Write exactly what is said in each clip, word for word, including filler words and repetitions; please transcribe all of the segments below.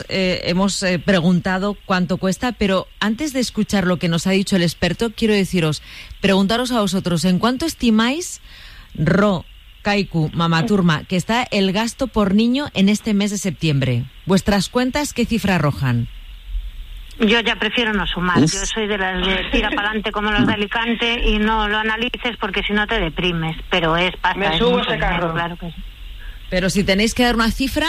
eh, hemos eh, preguntado cuánto cuesta, pero antes de escuchar lo que nos ha dicho el experto, quiero deciros, preguntaros a vosotros, ¿en cuánto estimáis, Ro, Kaiku, Mamaturma, que está el gasto por niño en este mes de septiembre? ¿Vuestras cuentas qué cifra arrojan? Yo ya prefiero no sumar. Uf. Yo soy de las de tira para adelante como los de Alicante y no lo analices porque si no te deprimes. Pero es pasta. Me es subo ese carro. Dinero, claro que sí. Pero si tenéis que dar una cifra...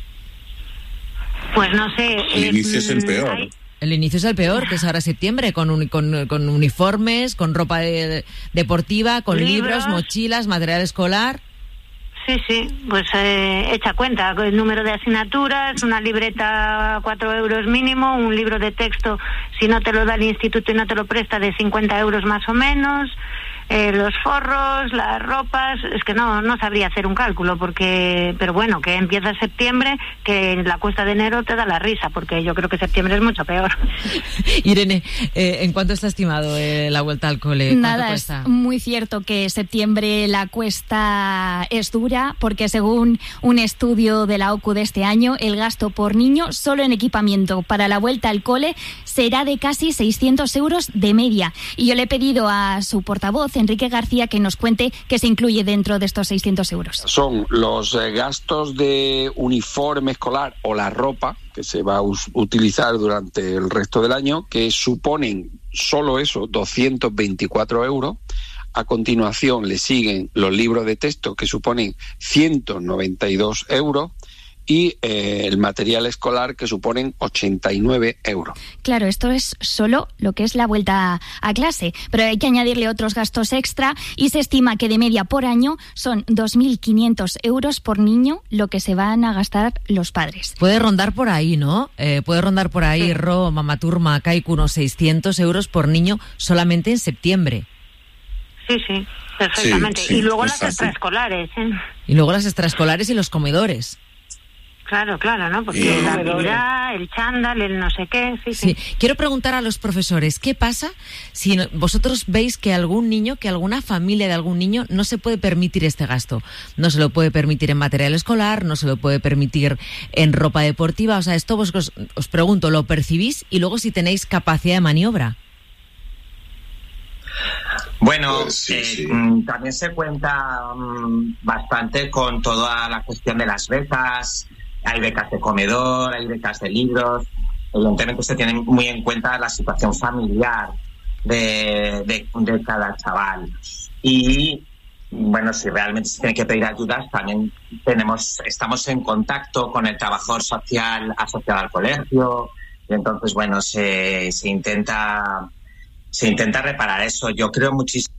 Pues no sé. El eh, inicio es el peor. Hay... El inicio es el peor, que es ahora septiembre, con, un, con, con uniformes, con ropa de, de, deportiva, con libros, libros, mochilas, material escolar... Sí, sí, pues eh, echa cuenta, el número de asignaturas, una libreta cuatro euros mínimo, un libro de texto, si no te lo da el instituto y no te lo presta, de cincuenta euros más o menos, eh, los forros, las ropas, es que no no sabría hacer un cálculo, porque pero bueno, que empieza septiembre, que la cuesta de enero te da la risa, porque yo creo que septiembre es mucho peor. Irene, eh, ¿en cuánto está estimado eh, la vuelta al cole? Nada, cuesta? Es muy cierto que septiembre la cuesta es dura, porque según un estudio de la O C U de este año, el gasto por niño solo en equipamiento para la vuelta al cole será de casi seiscientos euros de media. Y yo le he pedido a su portavoz, Enrique García, que nos cuente qué se incluye dentro de estos seiscientos euros. Son los eh, gastos de uniforme escolar o la ropa que se va a us- utilizar durante el resto del año, que suponen solo eso, doscientos veinticuatro euros. A continuación le siguen los libros de texto, que suponen ciento noventa y dos euros, y eh, el material escolar, que suponen ochenta y nueve euros. Claro, esto es solo lo que es la vuelta a clase, pero hay que añadirle otros gastos extra y se estima que de media por año son dos mil quinientos euros por niño lo que se van a gastar los padres. Puede rondar por ahí, ¿no? Eh, puede rondar por ahí, sí. Ro, Mamaturma, Kaiku, unos seiscientos euros por niño solamente en septiembre. Sí, sí, perfectamente. Sí, sí, y luego las fácil. extraescolares, ¿eh? Y luego las extraescolares y los comedores. Claro, claro, ¿no? Porque Sí. la habilidad, el chándal, el no sé qué, sí, sí, sí. Quiero preguntar a los profesores, ¿qué pasa si no, vosotros veis que algún niño, que alguna familia de algún niño no se puede permitir este gasto? No se lo puede permitir en material escolar, no se lo puede permitir en ropa deportiva. O sea, esto vosotros, os pregunto, ¿lo percibís? Y luego si tenéis capacidad de maniobra. Bueno, pues sí, eh, sí. también se cuenta um, bastante con toda la cuestión de las becas. Hay becas de comedor, hay becas de libros. Evidentemente se tiene muy en cuenta la situación familiar de, de, de cada chaval. Y bueno, si realmente se tiene que pedir ayudas, también tenemos, estamos en contacto con el trabajador social asociado al colegio. Y entonces, bueno, se, se intenta se intenta reparar eso. Yo creo muchísimo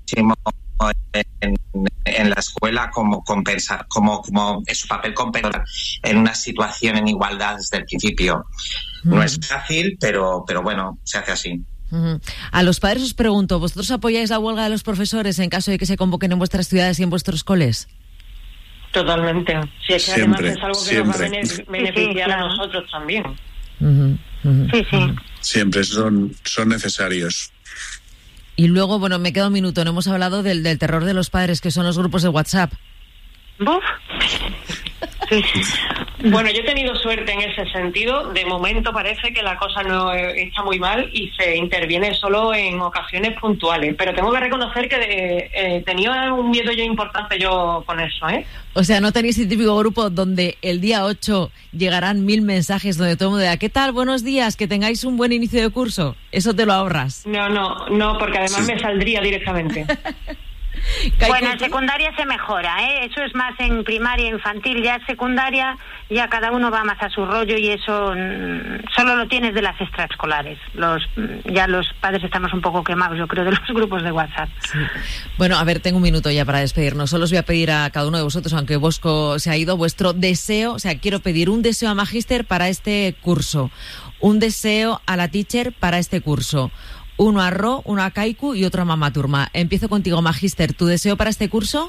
en, en la escuela como compensar, como, como es su papel compensar en una situación en igualdad desde el principio. Mm. No es fácil, pero, pero bueno, se hace así. Uh-huh. A los padres os pregunto, ¿vosotros apoyáis la huelga de los profesores en caso de que se convoquen en vuestras ciudades y en vuestros coles? Totalmente. Si es que Siempre, además es algo que siempre. nos va a beneficiar sí, sí, claro. a nosotros también. Uh-huh, uh-huh. Sí, sí. Siempre son, son necesarios. Y luego, bueno, me queda un minuto, no hemos hablado del, del terror de los padres, que son los grupos de WhatsApp. ¿Buf? Sí. Bueno, yo he tenido suerte en ese sentido. De momento parece que la cosa no está muy mal y se interviene solo en ocasiones puntuales. Pero tengo que reconocer que eh, eh, tenía un miedo yo importante yo con eso, ¿eh? O sea, ¿no tenéis el típico grupo donde el día ocho llegarán mil mensajes donde todo el mundo diga, ¿qué tal? Buenos días, que tengáis un buen inicio de curso? Eso te lo ahorras. No, no, no, porque además sí. me saldría directamente. Bueno, en secundaria se mejora, ¿eh? Eso es más en primaria, infantil, ya en secundaria ya cada uno va más a su rollo y eso mmm, solo lo tienes de las extraescolares. Los ya los padres estamos un poco quemados, yo creo, de los grupos de WhatsApp. Sí. Bueno, a ver, tengo un minuto ya para despedirnos. Solo os voy a pedir a cada uno de vosotros, aunque Bosco se ha ido, vuestro deseo, o sea, quiero pedir un deseo a Magister para este curso, un deseo a la teacher para este curso. Uno a Ro, uno a Kaiku y otro a Mamaturma. Empiezo contigo, Magister. ¿Tu deseo para este curso?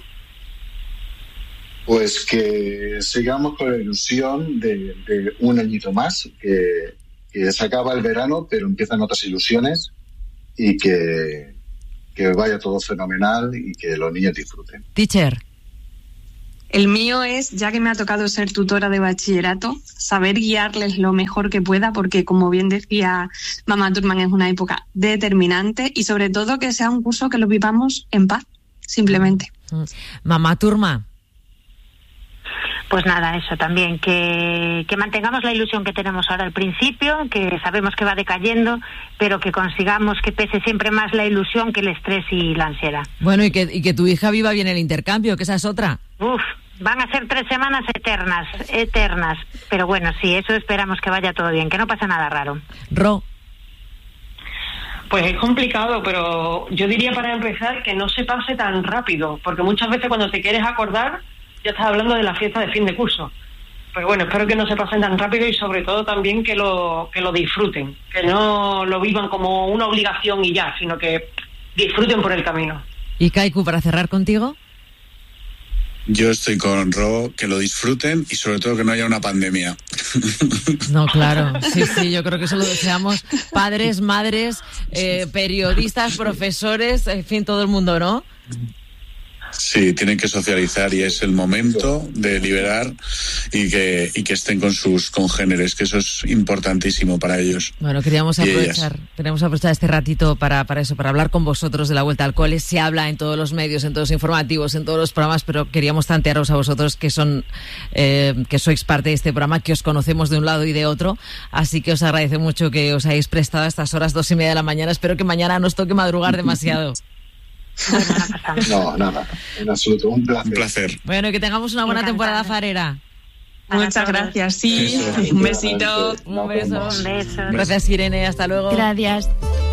Pues que sigamos con la ilusión de, de un añito más, que, que se acaba el verano, pero empiezan otras ilusiones y que, que vaya todo fenomenal y que los niños disfruten. Teacher. El mío es, ya que me ha tocado ser tutora de bachillerato, saber guiarles lo mejor que pueda, porque como bien decía Mamá Turman, es una época determinante y sobre todo que sea un curso que lo vivamos en paz, simplemente. Mamá Turma. Pues nada, eso también, que, que mantengamos la ilusión que tenemos ahora al principio, que sabemos que va decayendo, pero que consigamos que pese siempre más la ilusión que el estrés y la ansiedad. Bueno, y que, y que tu hija viva bien el intercambio, que esa es otra. Uf, van a ser tres semanas eternas, eternas, pero bueno, sí, eso esperamos que vaya todo bien, que no pase nada raro. Ro. Pues es complicado, pero yo diría para empezar que no se pase tan rápido, porque muchas veces cuando te quieres acordar ya estás hablando de la fiesta de fin de curso. Pero bueno, espero que no se pasen tan rápido y sobre todo también que lo que lo disfruten, que no lo vivan como una obligación y ya, sino que disfruten por el camino. ¿Y Kaiku, para cerrar contigo? Yo estoy con Ro, que lo disfruten y sobre todo que no haya una pandemia. No, claro, sí, sí, yo creo que eso lo deseamos padres, madres, eh, periodistas, profesores, en fin, todo el mundo, ¿no? Sí, tienen que socializar y es el momento de liberar y que, y que estén con sus congéneres, que eso es importantísimo para ellos. Bueno, queríamos aprovechar, queríamos aprovechar este ratito para, para eso, para hablar con vosotros de la vuelta al cole. Se habla en todos los medios, en todos los informativos, en todos los programas, pero queríamos tantearos a vosotros que son, eh, que sois parte de este programa, que os conocemos de un lado y de otro, así que os agradece mucho que os hayáis prestado a estas horas dos y media de la mañana. Espero que mañana no os toque madrugar demasiado. No, nada, en absoluto, un placer. Un placer. Bueno, y que tengamos una buena temporada farera. Muchas gracias, sí. Eso, un besito. Un beso. Un beso. Gracias, Irene, hasta luego. Gracias.